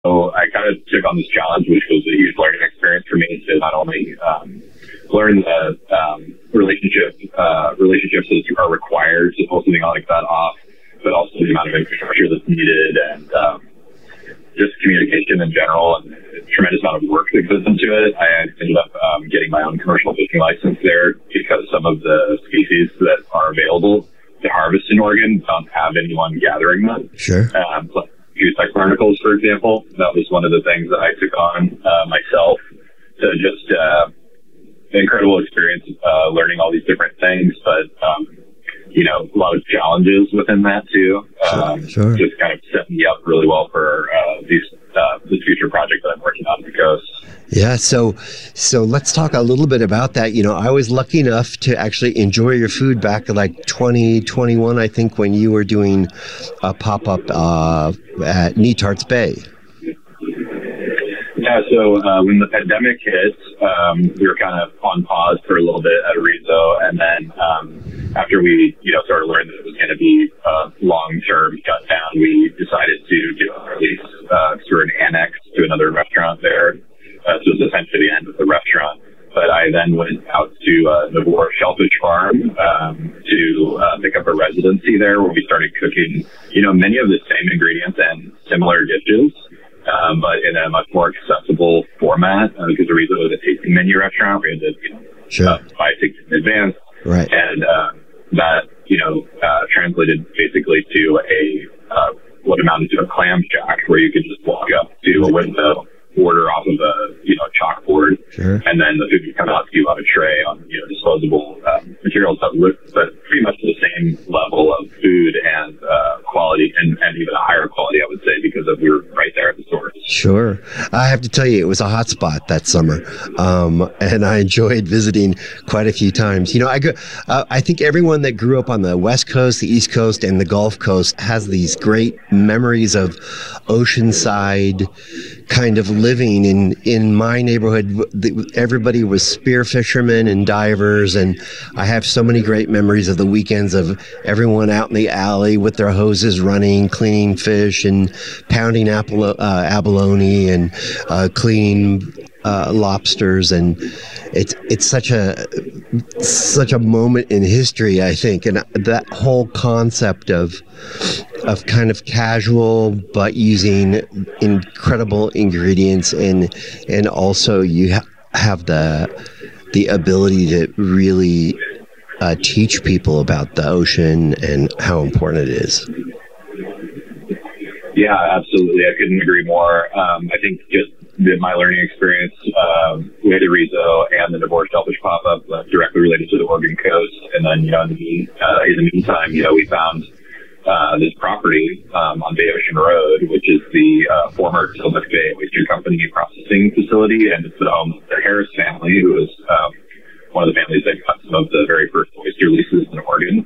So I kind of took on this challenge, which was a huge learning experience for me to not only learn the relationships that are required to pull something like that off, but also the amount of infrastructure that's needed and just communication in general and a tremendous amount of work that goes into it. I ended up getting my own commercial fishing license there because some of the species that are available to harvest in Oregon don't have anyone gathering them. Sure. Like goose-like barnacles, for example. That was one of the things that I took on myself to just incredible experience learning all these different things, but a lot of challenges within that too. Sure. Just kind of set me up really well for this future project that I'm working on the coast. Yeah, so let's talk a little bit about that. I was lucky enough to actually enjoy your food back in like 2021, I think, when you were doing a pop-up at Netarts Bay. Yeah, so when the pandemic hit, we were kind of on pause for a little bit at Arizo, and then after we started learning that it was going to be a long-term shutdown, we decided to do a release through an annex to another restaurant there. So it was essentially the end of the restaurant. But I then went out to Navor Shellfish Farm to pick up a residency there, where we started cooking, many of the same ingredients and similar dishes, but in a much more accessible format, because the reason it was a tasting menu restaurant, we had to buy tickets in advance. Right. And that, translated basically to what amounted to a clam shack, where you could just walk up to a window, order off of a chalkboard, and then the food would come out to you on a tray on disposable materials that look but pretty much the same level of food and quality, and even a higher quality, I would say, because we were right there at the source. Sure. I have to tell you, it was a hot spot that summer, and I enjoyed visiting quite a few times. I think everyone that grew up on the West Coast, the East Coast, and the Gulf Coast has these great memories of oceanside kind of living. In my neighborhood, everybody was spear fishermen and divers, and I have so many great memories of the weekends of everyone out in the alley with their hoses running, cleaning fish and pounding abalone and cleaning lobsters, and it's such a moment in history, I think, and that whole concept of kind of casual but using incredible ingredients, and also you have the ability to really teach people about the ocean and how important it is. Yeah, absolutely. I couldn't agree more. I think just my learning experience with Arizo and the Navor Shellfish pop-up directly related to the Oregon coast. And then, in the meantime, we found this property on Bay Ocean Road, which is the former Tillamook Bay Oyster Company processing facility, and it's the home of the Harris family, who was one of the families that got some of the very first oyster leases in Oregon.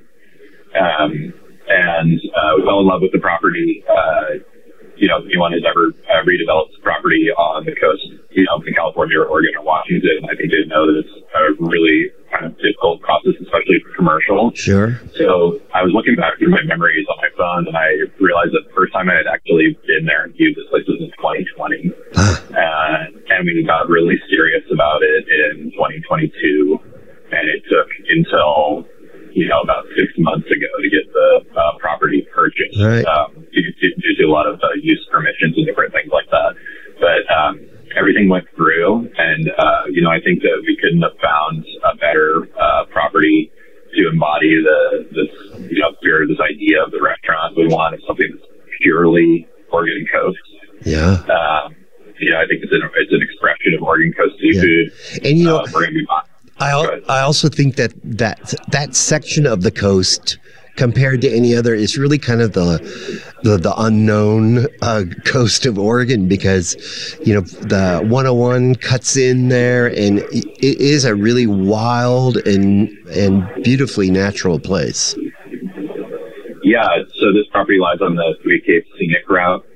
And we fell in love with the property. If anyone has ever redeveloped property on the coast, in California or Oregon or Washington, I think they know that it's a really kind of difficult process, especially for commercial. Sure. So I was looking back through my memories on my phone, and I realized that the first time I had actually been there and viewed this place was in 2020. And we got really serious about it in 2022. And it took until about 6 months ago to get the property purchased, right, due to a lot of use permissions and different things like that. But everything went through, and I think that we couldn't have found a better property to embody this spirit, this idea of the restaurant we wanted, something that's purely Oregon coast. Yeah. I think it's an expression of Oregon coast seafood. Yeah. And I also think that section of the coast, compared to any other, is really kind of the unknown coast of Oregon, because the 101 cuts in there, and it is a really wild and beautifully natural place. Yeah, so this property lies on the Three Capes Scenic Route,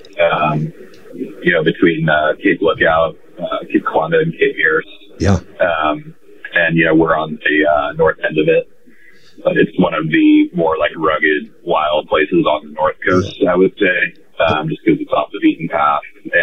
between Cape Lookout, Cape Kiwanda, and Cape Pierce. Yeah. And we're on the north end of it, but it's one of the more like rugged, wild places on the north coast, I would say. just because it's off the beaten path.